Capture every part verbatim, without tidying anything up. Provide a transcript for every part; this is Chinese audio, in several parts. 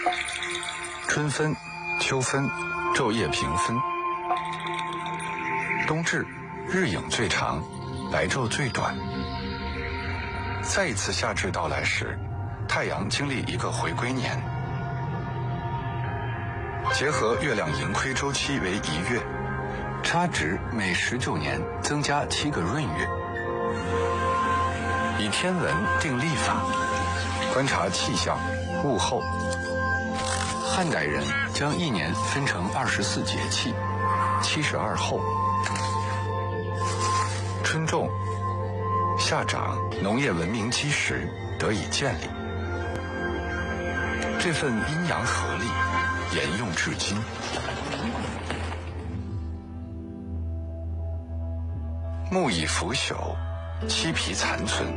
春分、秋分，昼夜平分。冬至，日影最长，白昼最短。再一次夏至到来时，太阳经历一个回归年。结合月亮盈亏周期为一月，差值每十九年增加七个闰月。以天文定历法，观察气象、物候。汉代人将一年分成二十四节气，七十二候。春种、夏长，农业文明基石得以建立。这份阴阳合力沿用至今。木已腐朽，漆皮残存，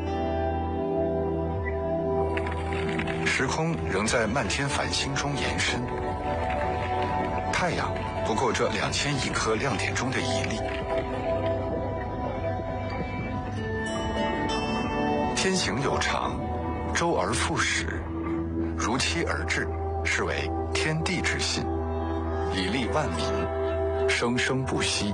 时空仍在漫天繁星中延伸。太阳不过这两千亿颗亮点中的一粒。天行有常，周而复始，如期而至，是为天地之信，以利万民，生生不息。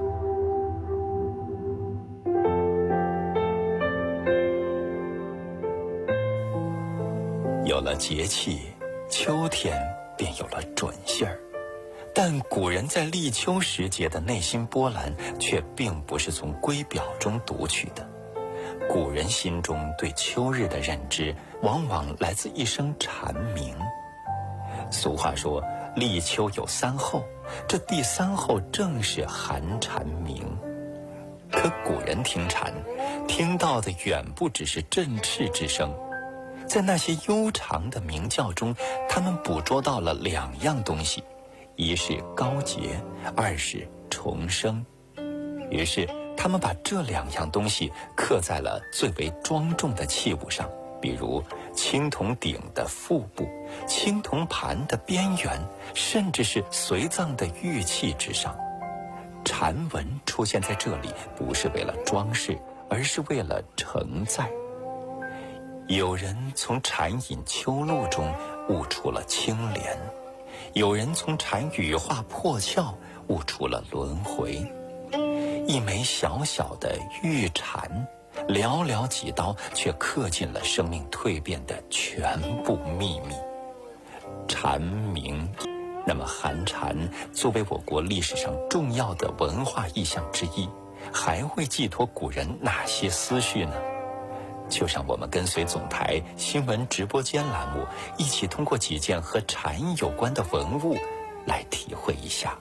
有了节气，秋天便有了准信儿。但古人在立秋时节的内心波澜，却并不是从龟表中读取的。古人心中对秋日的认知，往往来自一声蝉鸣。俗话说，立秋有三候，这第三候正是寒蝉鸣。可古人听蝉，听到的远不只是振翅之声，在那些悠长的鸣叫中，他们捕捉到了两样东西，一是高洁，二是重生。于是他们把这两样东西刻在了最为庄重的器物上，比如青铜鼎的腹部、青铜盘的边缘，甚至是随葬的玉器之上。蝉纹出现在这里，不是为了装饰，而是为了承载。有人从蝉饮秋露中悟出了清廉，有人从蝉羽化破壳悟出了轮回。一枚小小的玉蝉，寥寥几刀，却刻进了生命蜕变的全部秘密。蝉鸣，那么寒蝉作为我国历史上重要的文化意象之一，还会寄托古人哪些思绪呢？就让我们跟随总台新闻直播间栏目，一起通过几件和蝉有关的文物来体会一下。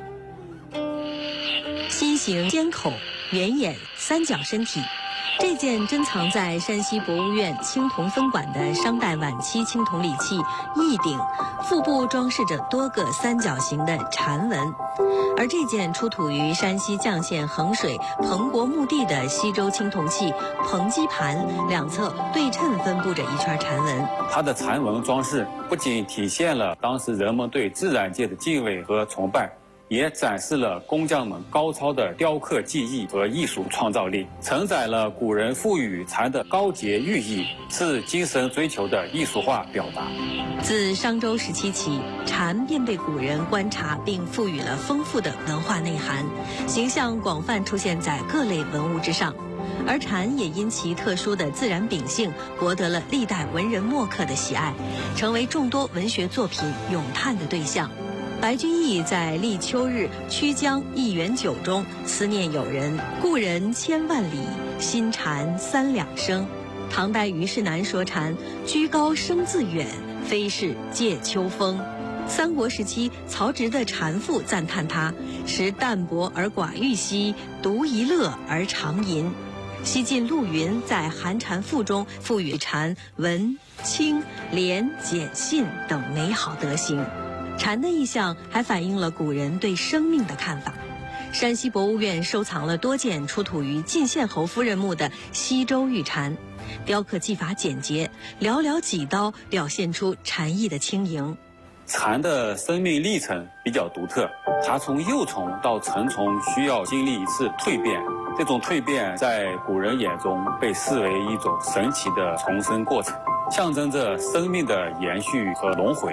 心形尖口，圆眼，三角身体。这件珍藏在山西博物院青铜分馆的商代晚期青铜礼器翼鼎，腹部装饰着多个三角形的蝉纹。而这件出土于山西绛县衡水彭国墓地的西周青铜器彭基盘，两侧对称分布着一圈蝉纹。 它的蝉纹装饰不仅体现了当时人们对自然界的敬畏和崇拜，也展示了工匠们高超的雕刻技艺和艺术创造力，承载了古人赋予蝉的高洁寓意，是精神追求的艺术化表达。 自商周时期起，蝉便被古人观察并赋予了丰富的文化内涵，形象广泛出现在各类文物之上。而蝉也因其特殊的自然秉性，博得了历代文人墨客的喜爱，成为众多文学作品咏叹的对象。白居易在《立秋日曲江一园酒》中思念友人，故人千万里，新蝉三两声。唐代虞世南说蝉居高声自远，非是借秋风。三国时期曹植的蝉赋赞叹他时淡泊而寡欲兮，独一乐而长吟。西晋陆云在《寒蝉赋》中赋予蝉文、清、廉、简、信等美好德行。蝉的意象还反映了古人对生命的看法。山西博物院收藏了多件出土于晋献侯夫人墓的西周玉蝉，雕刻技法简洁，寥寥几刀表现出蝉翼的轻盈。 蝉的生命历程比较独特，它从幼虫到成虫需要经历一次蜕变，这种蜕变在古人眼中被视为一种神奇的重生过程，象征着生命的延续和轮回。